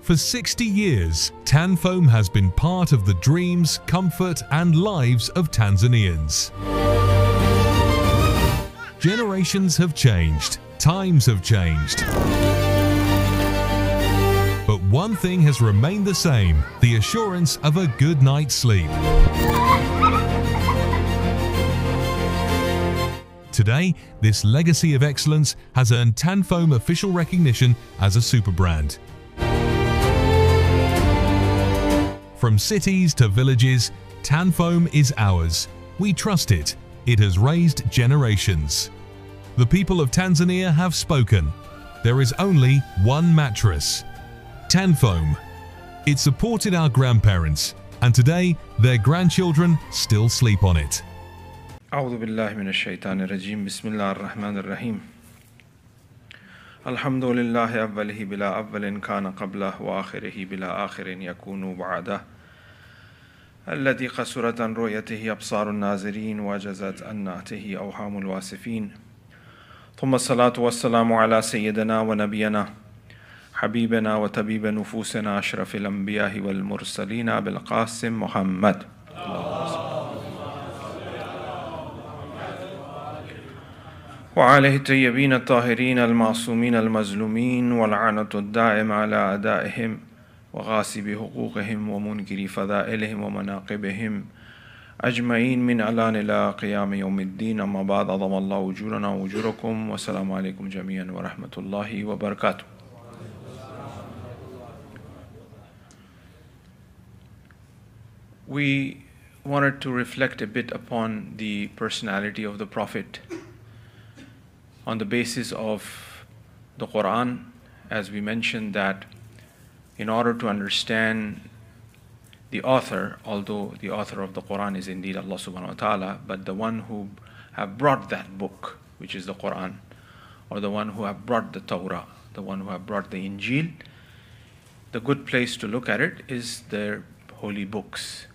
For 60 years, Tanfoam has been part of the dreams, comfort and lives of Tanzanians. Generations have changed, times have changed. But one thing has remained the same, the assurance of a good night's sleep. Today, this legacy of excellence has earned Tanfoam official recognition as a super brand. From cities to villages, Tanfoam is ours. We trust it. It has raised generations. The people of Tanzania have spoken. There is only one mattress, Tanfoam. It supported our grandparents, and today their grandchildren still sleep on it. أعوذ بالله من الشيطان الرجيم بسم الله الرحمن الرحيم الحمد لله أوله بلا أول كان قبله وآخره بلا آخر يكون بعده الذي قصرت عن رؤيته أبصار الناظرين وجزت عن نعته أوهام الواصفين ثم الصلاة والسلام على سيدنا ونبينا حبيبنا وطبيب نفوسنا أشرف الأنبياء والمرسلين بالقاسم محمد وعليه الطيبين الطاهرين المعصومين المظلومين واللعنة الدائم على أعدائهم وغاصب حقوقهم ومنكر فضائلهم ومناقبهم أجمعين من الآن إلى قيام يوم الدين أما بعد عظم الله أجورنا وأجوركم والسلام عليكم جميعا ورحمة الله وبركاته. We wanted to reflect a bit upon the personality of the Prophet on the basis of the Quran, as we mentioned that in order to understand the author, although the author of the Quran is indeed Allah subhanahu wa ta'ala, but the one who have brought that book, which is the Quran, or the one who have brought the Torah, the one who have brought the Injil, the good place to look at it is their holy books.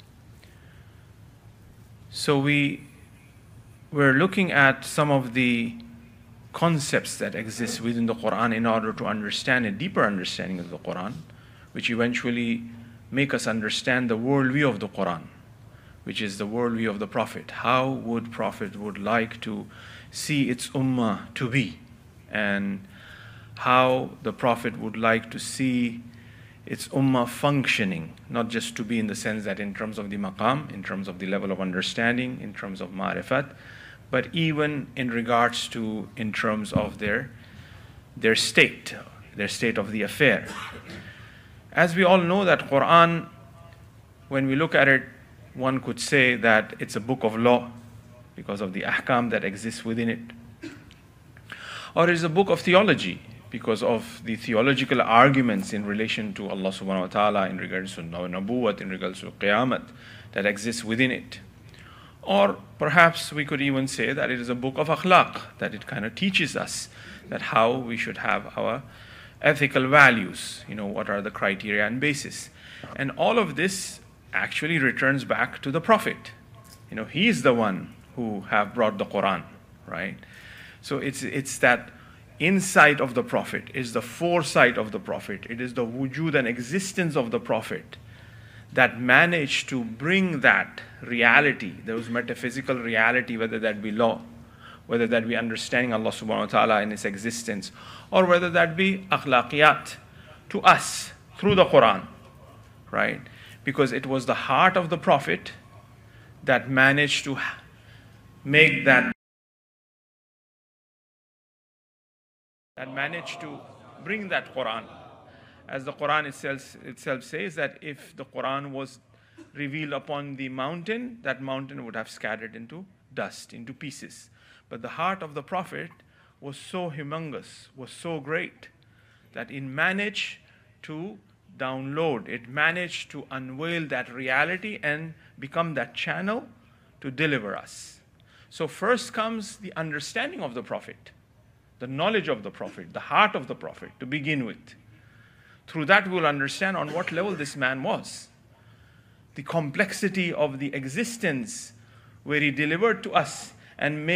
So we were looking at some of the concepts that exist within the Quran in order to understand a deeper understanding of the Quran, which eventually make us understand the worldview of the Quran, which is the worldview of the Prophet. How would Prophet would like to see its ummah to be, and how the Prophet would like to see its ummah functioning, not just to be in the sense that in terms of the maqam, in terms of the level of understanding, in terms of ma'rifat, but even in regards to, in terms of their state of the affair. As we all know that Quran, when we look at it, one could say that it's a book of law because of the ahkam that exists within it. Or it's a book of theology because of the theological arguments in relation to Allah subhanahu wa ta'ala, in regards to Nabuwat, in regards to Qiyamah that exists within it. Or perhaps we could even say that it is a book of akhlaq, that it kind of teaches us that how we should have our ethical values, what are the criteria and basis. And all of this actually returns back to the Prophet. He is the one who have brought the Quran, right? So it's that insight of the Prophet, is the foresight of the Prophet, it is the wujud and existence of the Prophet that managed to bring that reality, those metaphysical reality, whether that be law, whether that be understanding Allah subhanahu wa ta'ala in its existence, or whether that be akhlaqiyat, to us through the Quran, right? Because it was the heart of the Prophet that managed to make that managed to bring that Quran. As the Quran itself says that if the Quran was revealed upon the mountain, that mountain would have scattered into dust, into pieces. But the heart of the Prophet was so humongous, was so great, that it managed to download, it managed to unveil that reality and become that channel to deliver us. So first comes the understanding of the Prophet, the knowledge of the Prophet, the heart of the Prophet to begin with. Through that we will understand on what level this man was. The complexity of the existence where he delivered to us and made